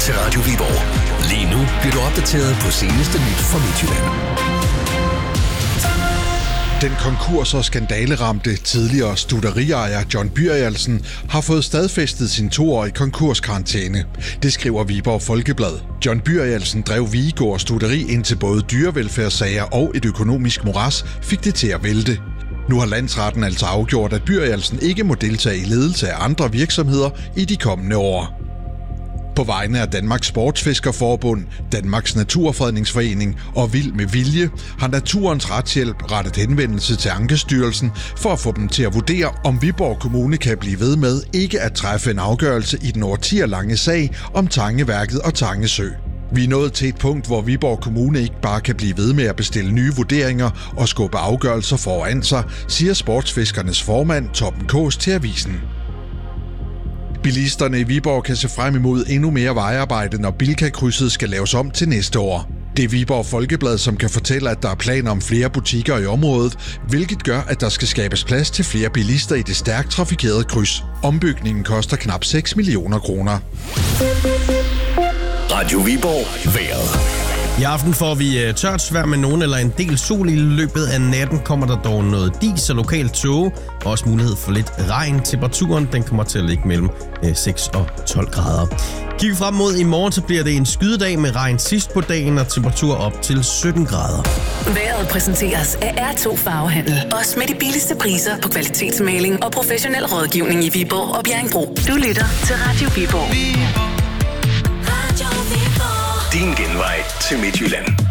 til Radio Viborg. Lige nu bliver du opdateret på seneste nyt fra Midtjylland. Den konkurs- og skandaleramte tidligere stutteriejer John Byrielsen har fået stadfæstet sin 2-årige konkurskarantæne. Det skriver Viborg Folkeblad. John Byrielsen drev Vigegård Stutteri indtil både dyrevelfærdssager og et økonomisk moras fik det til at vælte. Nu har landsretten altså afgjort, at Byrielsen ikke må deltage i ledelse af andre virksomheder i de kommende år. På vegne af Danmarks Sportsfiskerforbund, Danmarks Naturfredningsforening og Vild med Vilje har Naturens Retshjælp rettet henvendelse til Ankestyrelsen for at få dem til at vurdere, om Viborg Kommune kan blive ved med ikke at træffe en afgørelse i den årtier lange sag om Tangeværket og Tangesø. Vi er nået til et punkt, hvor Viborg Kommune ikke bare kan blive ved med at bestille nye vurderinger og skubbe afgørelser foran sig, siger sportsfiskernes formand Torben Kaas til avisen. Bilisterne i Viborg kan se frem imod endnu mere vejarbejde, når Bilka-krydset skal laves om til næste år. Det er Viborg Folkeblad, som kan fortælle, at der er planer om flere butikker i området, hvilket gør, at der skal skabes plads til flere bilister i det stærkt trafikerede kryds. Ombygningen koster knap 6 millioner kroner. Radio Viborg vejret. I aften får vi tørt vejr med nogen eller en del sol. I løbet af natten kommer der dog noget dis og lokalt tåge, og også mulighed for lidt regn. Temperaturen den kommer til at ligge mellem 6 og 12 grader. Kigger vi frem mod i morgen, så bliver det en skydedag med regn sidst på dagen og temperatur op til 17 grader. Vejret præsenteres af R2 Farvehandel. Også med de billigste priser på kvalitetsmaling og professionel rådgivning i Viborg og Bjerringbro. Du lytter til Radio Viborg. Din genvej til Midtjylland.